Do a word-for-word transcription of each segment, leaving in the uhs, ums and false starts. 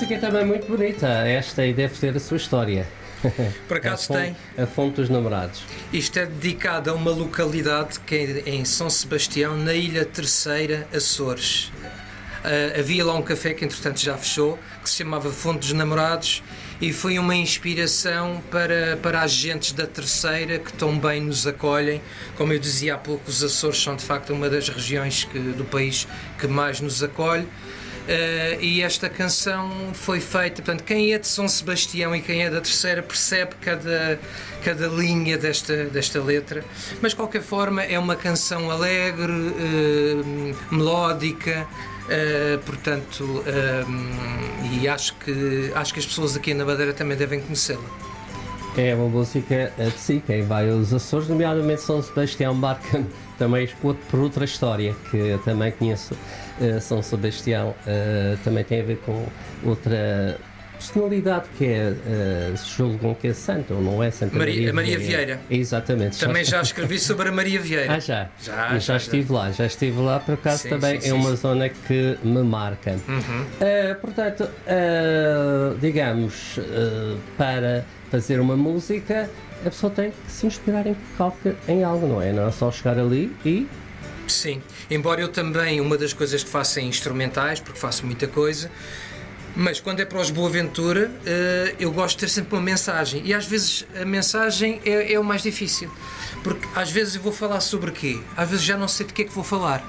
música é também muito bonita. Esta aí deve ter a sua história. Por acaso a tem. A Fonte dos Namorados. Isto é dedicado a uma localidade que é em São Sebastião, na Ilha Terceira, Açores. Uh, havia lá um café que entretanto já fechou, que se chamava Fonte dos Namorados, e foi uma inspiração para, para as gentes da Terceira que tão bem nos acolhem. Como eu dizia há pouco, os Açores são de facto uma das regiões que, do país que mais nos acolhe. Uh, e esta canção foi feita, portanto, quem é de São Sebastião e quem é da Terceira percebe cada, cada linha desta, desta letra, mas de qualquer forma é uma canção alegre, uh, melódica, uh, portanto, uh, e acho que, acho que as pessoas aqui na Madeira também devem conhecê-la. É uma música de si, quem vai aos Açores, nomeadamente São Sebastião, marca também por outra história que eu também conheço. Uh, São Sebastião uh, também tem a ver com outra personalidade que é, uh, julgam que é santa, ou não é Santa Maria, Maria, Maria Vieira. Vieira. Exatamente. Também já escrevi sobre a Maria Vieira. Ah, já? Já, já, já estive já. lá, já estive lá, por acaso Sim, também sim, é sim, uma sim. zona que me marca. Uhum. Uh, portanto, uh, digamos, uh, para fazer uma música, a pessoa tem que se inspirar em, qualquer, em algo, não é? Não é só chegar ali e... Sim, embora eu também, uma das coisas que faço é instrumentais, porque faço muita coisa, mas quando é para os Boaventura, eu gosto de ter sempre uma mensagem, e às vezes a mensagem é, é o mais difícil, porque às vezes eu vou falar sobre quê? Às vezes já não sei de que é que vou falar,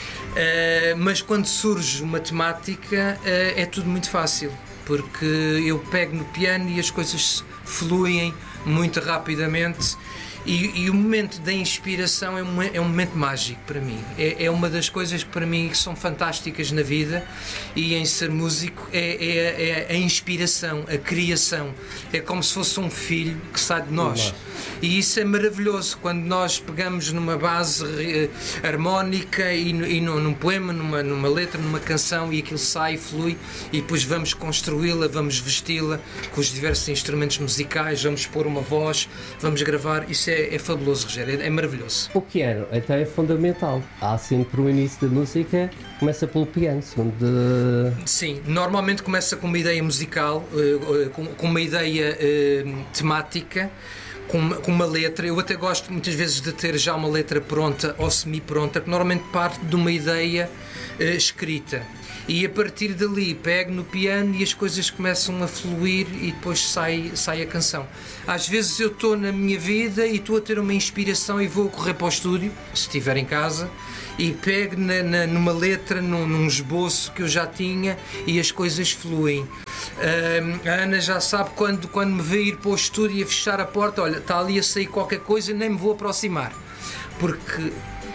mas quando surge uma temática é tudo muito fácil, porque eu pego no piano e as coisas fluem muito rapidamente. E, e o momento da inspiração é um, é um momento mágico para mim. É, é uma das coisas que para mim são fantásticas na vida, e em ser músico é, é, é a inspiração, a criação. É como se fosse um filho que sai de nós. E isso é maravilhoso quando nós pegamos numa base uh, harmónica e, e num, num poema, numa, numa letra, numa canção, e aquilo sai e flui, e depois vamos construí-la, vamos vesti-la com os diversos instrumentos musicais, vamos pôr uma voz, vamos gravar. Isso é É, é fabuloso, Rogério, é, é maravilhoso. O piano então é fundamental. Há sempre o início da música, começa pelo piano, segundo. De... Sim, normalmente começa com uma ideia musical, uh, uh, com, com uma ideia uh, temática, com uma, com uma letra. Eu até gosto muitas vezes de ter já uma letra pronta ou semi-pronta, que normalmente parte de uma ideia uh, escrita. E a partir dali pego no piano e as coisas começam a fluir e depois sai, sai a canção. Às vezes eu estou na minha vida e estou a ter uma inspiração e vou correr para o estúdio, se estiver em casa, e pego na, na, numa letra, num, num esboço que eu já tinha, e as coisas fluem. Uh, a Ana já sabe quando, quando me vê ir para o estúdio e a fechar a porta, olha, está ali a sair qualquer coisa, nem me vou aproximar. Porque...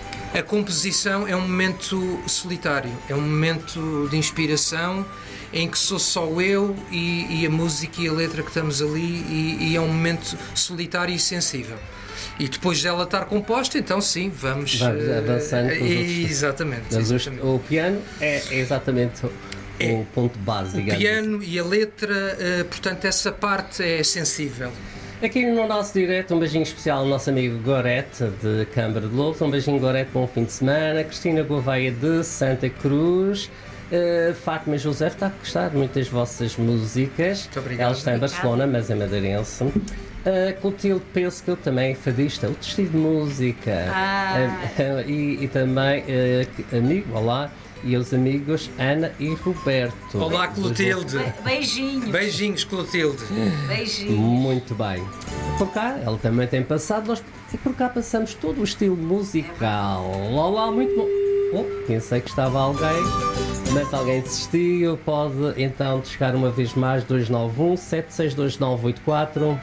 a composição é um momento solitário, é um momento de inspiração em que sou só eu e, e a música e a letra que estamos ali, e, e é um momento solitário e sensível. E depois dela estar composta, então sim, vamos, vamos avançando. Uh, exatamente. Mas exatamente. O, o piano é exatamente o, é, o ponto base, digamos. O piano assim. E a letra, uh, portanto, essa parte é sensível. Aqui no nosso direto, um beijinho especial ao nosso amigo Gorete, de Câmara de Lobos. Um beijinho, Gorete, bom fim de semana. Cristina Gouveia, de Santa Cruz. Uh, Fátima José está a gostar muito das vossas músicas. Muito obrigado. Ela está em Barcelona, mas é madeirense. Uh, Clotilde Pêssego, também fadista, o testigo de música. Ah. Uh, e, e também uh, amigo, olá. E os amigos Ana e Roberto. Olá, Clotilde. Beijinhos. Beijinhos, Clotilde. Beijinhos. Muito bem. Por cá, ela também tem passado, nós e por cá passamos todo o estilo musical. Olá, muito bom. Oh, pensei que estava alguém, mas alguém desistiu. Pode então chegar uma vez mais, dois nove um, sete seis dois nove oito quatro.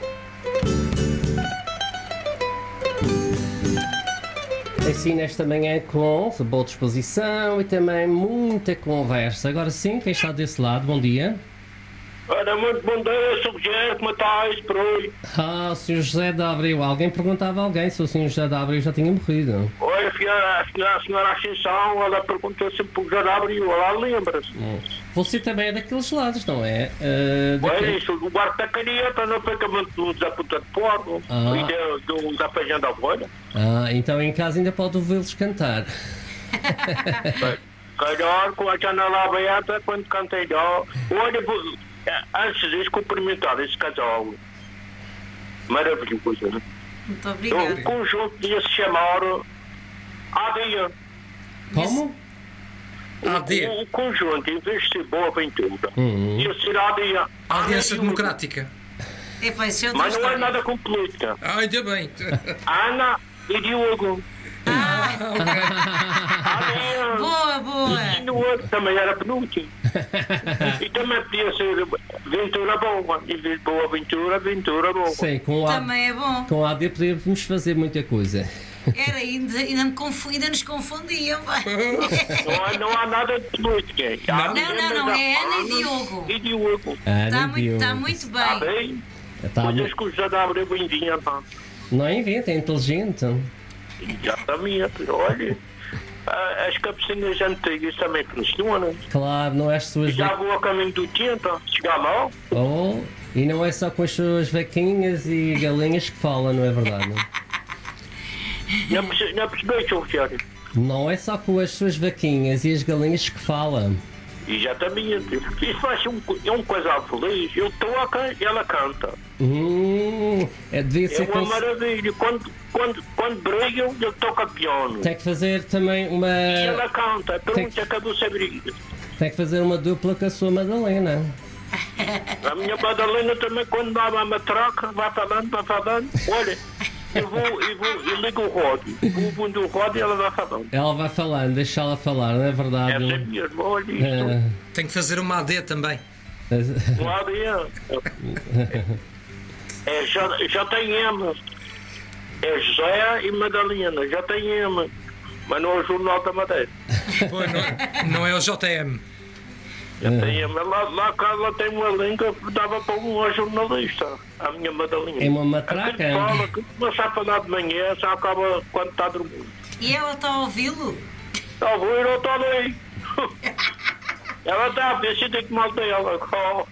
Assim, nesta manhã com boa disposição e também muita conversa. Agora sim, quem está desse lado, bom dia. Ora, muito bom dia, sou José, como estás por aí? Ah, o senhor José de Abreu. Alguém perguntava a alguém se o senhor José de Abreu já tinha morrido. Olha, a senhora, a senhora, a senhora Ascensão, ela perguntou sempre por José de Abreu, ela lembra-se. Hum. Você também é daqueles lados, não é? Uh, Olha, daquele... isso, o barco da Carieta, não foi acabando do Zé Puta de Porco, Ah. e do, do Zé Feijão da Folha. Ah, então em casa ainda pode ouvi-los cantar. calhar com a janela aberta quando cantei dó. Olha, vou- antes disso, cumprimentar esse casal. Maravilhoso, né? Muito O obrigada. conjunto ia se chamar Adia. Como? A D, O, o conjunto, em vez de ser Boa Ventura, Uhum. ia ser Adia. a Aliança Ana e Democrática. Epá, isso é outra Mas não é história. nada com política. Ah, ainda bem. Ana e Diogo. Ah, Adia. boa, boa. E no outro também era penúltimo. E também podia ser Ventura Boa. Em vez de Boa Ventura, Ventura Boa. Sim, com a, Também é bom. com a A D podíamos fazer muita coisa. Era, ainda, ainda, me confu- ainda nos confundiam, vai. Não há, não há nada de política. Há Não, não, não, é Ana e Diogo. E Diogo. Ana Está e Tá muito, Diogo. tá muito Está bem. bem? Tá Coisas mu- que o Jadabra é bem-vinha, pá. Não inventa, é inteligente. Exatamente. Olha, ah, as cabecinhas antigas também funcionam. Claro, não é as suas Já va- vou a caminho do tempo, chegar lá. oh, e não é só com as suas vaquinhas e galinhas que fala, não é verdade? Não perce- não percebi, seu Fiore. Não é só com as suas vaquinhas e as galinhas que fala. Exatamente. Isso faz um, é um casal feliz. Eu estou a can- ela canta. Hum, é, devia É ser uma com... maravilha. Quando, quando, quando brigam, eu toco piano. Tem que fazer também uma. E ela canta. Pergunta, acabou-se a briga. Tem que fazer uma dupla com a sua Madalena. A minha Madalena também, quando dá uma matraca, vai falando, vai falando. Olha, eu vou, eu vou, eu ligo o rádio. O bom do rádio, ela vai falando. Ela vai falando, deixa ela falar, não é É verdade? assim mesmo, olha isto. Ah, Tem que fazer uma A D também. Um lado é. É J- JM. É José e Madalena. J M. Mas não é o Jornal da Madeira. Pô, não, não é o J M. J M. Lá, lá cá ela tem uma língua que dava para um jornalista. A minha Madalena. É uma matraca? Aquele fala que começa a falar de manhã, só acaba quando está dormindo. E ela está a ouvi-lo? Está a ouvir ou está ali? Ela está a ver se tem que mal dela.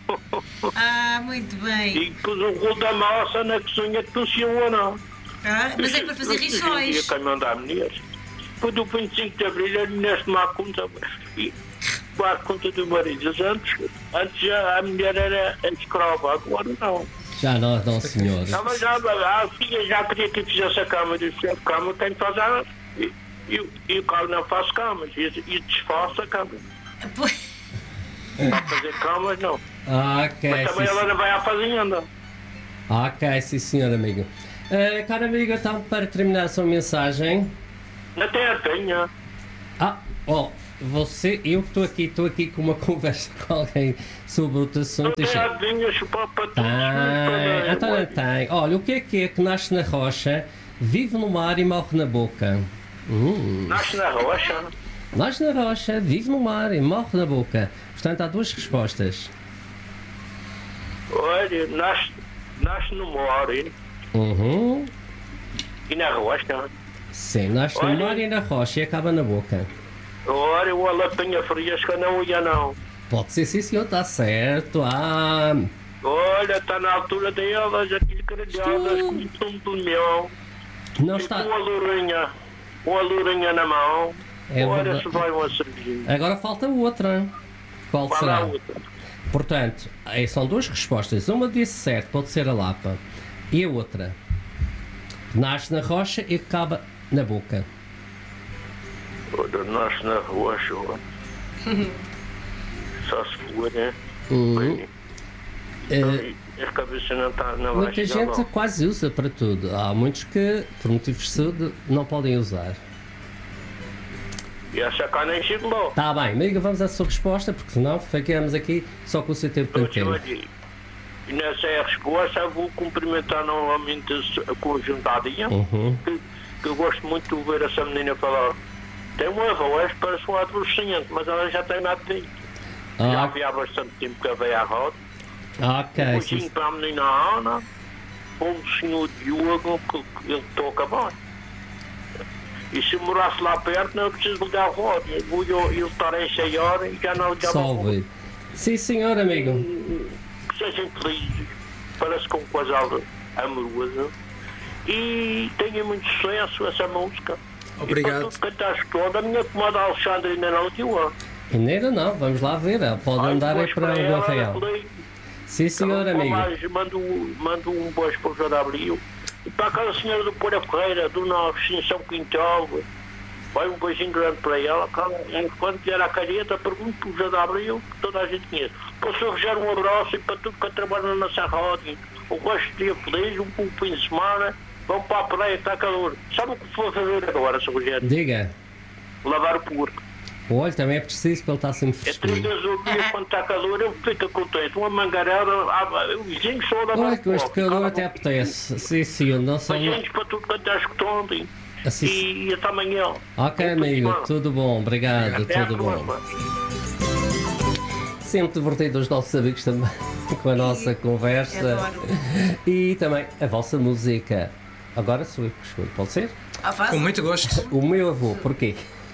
Ah, muito bem. E pus o rolo da massa na cozinha de funciona. Ah, mas é para fazer Hoje em dia, rissóis. quem manda a mulheres. Depois do vinte e cinco de abril, as mulheres tomar conta. E tomar conta do marido. Antes, antes já a mulher era escrava, agora não. Já não, não, senhor. Ela já, a filha já queria que fizesse a cama. Disse: a cama tem que fazer. A... E, e, e o carro não faz camas. E, e desfaça a cama. Pois- Para fazer camas, não. Ok, Mas também sim, ela não vai à fazenda. ok, sim, senhor amigo. Uh, caro amigo, então, para terminar a sua mensagem. Na terra tenha. Ah, oh, você, eu estou aqui, estou aqui com uma conversa com alguém sobre outro Não assunto. tem Deixa- adivinha chupar para todos. Tem, então não tem. Olha, o que é que é que nasce na rocha, vive no mar e morre na boca? Hum. Nasce na rocha. Nasce na rocha, vive no mar e morre na boca. Portanto, há duas respostas. Olha, nasce, nasce no mar e, Uhum. e na rocha. Sim, nasce no Olha. mar e na rocha e acaba na boca. Olha, o lapinha fresca não ia não. Pode ser, sim, senhor, está certo. Ah, Olha, está na altura delas, aqueles grelhadas Estou. com sumo de mel. não E está. com a lourinha, com a lourinha na mão. É Olha verdade. se vai uma cervejinha. Agora falta outra. Qual Qual é a será? outra? Portanto, aí são duas respostas. Uma disse certo, pode ser a Lapa. E a outra? Nasce na rocha e acaba na boca. Olha, nasce na rocha. olha. Só se for, né? Uhum. Eh, Bem, a cabeça não, tá, não vai muita chegar gente lá. quase usa para tudo. Há muitos que, por motivos de saúde, não podem usar. E essa cá nem chega lá. Tá bem, amiga, vamos à sua resposta, porque senão ficamos aqui só com o seu tempo de Olha, antena. e nessa resposta eu vou cumprimentar novamente a conjuntadinha, Uhum. que, que eu gosto muito de ver essa menina falar. Tem uma voz, parece um adolescente, mas ela já tem nada de Já Ah, havia há bastante tempo que ela veio à roda. ok, Um sim. beijinho para a menina Ana, para o senhor Diogo, que, que ele toca bem. E se morasse lá perto, não é preciso ligar a roda. Eu vou eu, eu estar a ensaiar e já não ligava Só a roda. ouvir. Sim, senhor, amigo. Que sejam felizes, parece com um casal amoroso e tenha muito sucesso essa música. Obrigado. E para tudo que estás todo, a minha comadre Alexandre ainda não deu. Ainda não, vamos lá ver. Ela pode Ai, andar aí depois para o ela, Real. falei, Sim, senhor, então, amigo. mais, mando, mando um beijo para o José de Abril. E para aquela senhora do Poeira Ferreira, do nosso São Quintal. Vai um beijinho grande para ela. Quando vier a careta, pergunto para o José de Abril, que toda a gente conhece. Para o senhor Rogério, um abraço e para tudo que trabalha na Serra Rádio. Um gosto de dia feliz, um bom fim de semana. Vamos para a praia, está calor. Sabe o que vou fazer agora, senhor Rogério? Diga. Lavar o porco. O olho também é preciso para ele estar sempre É três fresquinho. vezes ao dia, quando está calor, eu fico contente. Uma mangarela, o vizinho só lavar Olha, o com este porco. calor até apetece. Sim, senhor, não só... Beijinhos para tudo que está escutando. Assim- E, e até amanhã. Ok, Bom fim de amigo, semana. tudo bom, obrigado, Até à tudo bom. próxima. Sempre divertido os nossos amigos também com a nossa conversa Adoro. e também a vossa música. Agora sou eu que escolho, pode ser? Ah, fácil. Com muito gosto. O meu avô, porquê?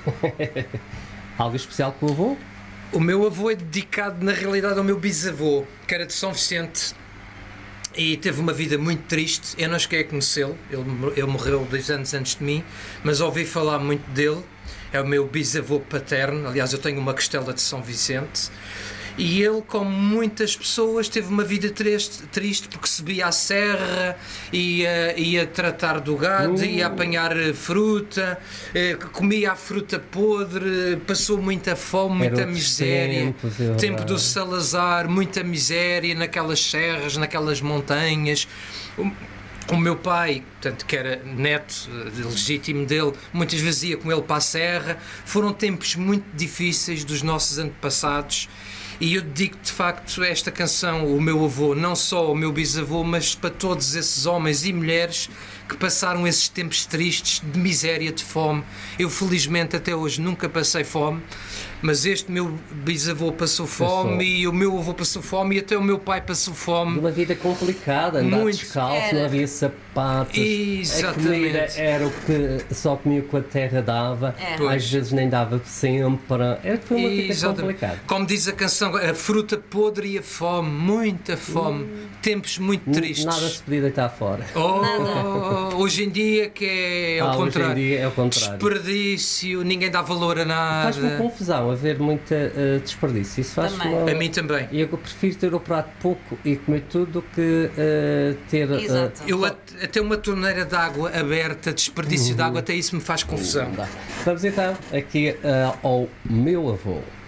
Algo especial com o avô? O meu avô é dedicado, na realidade, ao meu bisavô, que era de São Vicente e teve uma vida muito triste. Eu não cheguei a conhecê-lo, ele, ele morreu dois anos antes de mim, mas ouvi falar muito dele. É o meu bisavô paterno. Aliás, eu tenho uma costela de São Vicente. E ele, como muitas pessoas, teve uma vida triste, triste porque subia à serra, ia, ia tratar do gado, Uh. ia apanhar fruta, eh, comia a fruta podre, passou muita fome, Era muita outros miséria. tempos, é Tempo do verdade. Salazar, muita miséria naquelas serras, naquelas montanhas. O- O meu pai, portanto, que era neto eh, legítimo dele, muitas vezes ia com ele para a serra. Foram tempos muito difíceis dos nossos antepassados. E eu dedico de facto esta canção, o meu avô, não só ao meu bisavô, mas para todos esses homens e mulheres que passaram esses tempos tristes de miséria, de fome. Eu felizmente até hoje nunca passei fome, mas este meu bisavô passou fome Passou. e o meu avô passou fome e até o meu pai passou fome. Uma vida complicada, andar Muito. descalço, Era. não havia sapatos. Exatamente. A comida era o que só comia o que a terra dava, É. às Pois. vezes nem dava sempre. Era, foi uma vida Exatamente. complicada. Como diz a canção, a fruta podre e a fome, muita fome, tempos muito tristes. Nada se podia deitar fora. Oh, hoje em dia que é ao Ah, hoje em contrário. dia é o contrário. Desperdício, ninguém dá valor a Faz-me nada. confusão haver muita eh, desperdício. Isso faz Também. uma... A mim também. E eu prefiro ter o prato pouco e comer tudo do que eh, ter. eh, Exato. Eu at- até uma torneira de água aberta, desperdício de água, até isso me faz confusão. não dá. Vamos então aqui eh, ao meu avô.